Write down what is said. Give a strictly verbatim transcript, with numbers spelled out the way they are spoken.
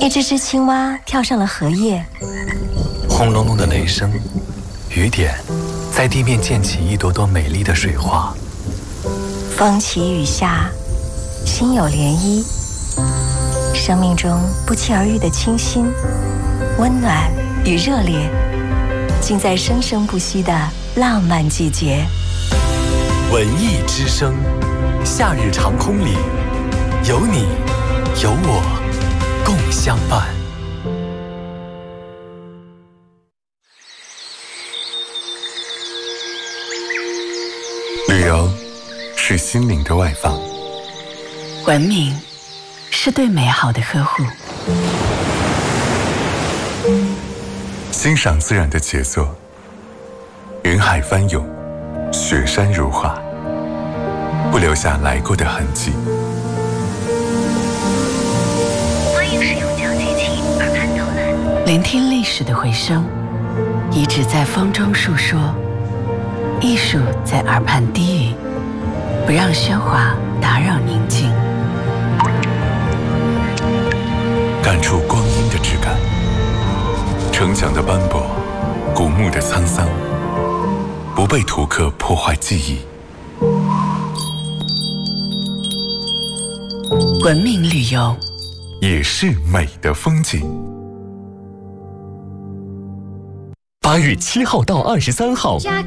一只只青蛙跳上了荷叶， 轰隆隆的雷声，雨点在地面溅起一朵朵美丽的水花。 风起雨下，心有涟漪。生命中不期而遇的清新、温暖与热烈，尽在生生不息的浪漫季节。 文艺之声，夏日长空里，有你有我共相伴。 旅游是心灵的外放， 文明是对美好的呵护， 欣赏自然的杰作，云海翻涌，雪山如画，不留下来过的痕迹。 欢迎使用脚机器耳畔导览， 聆听历史的回声，遗址在风中述说，艺术在耳畔低语，不让喧哗打扰宁静。 感触光阴的质感，城墙的斑驳，古墓的沧桑，不被图刻破坏记忆。 文明旅游也是美的风景。 八月七号到二十三号，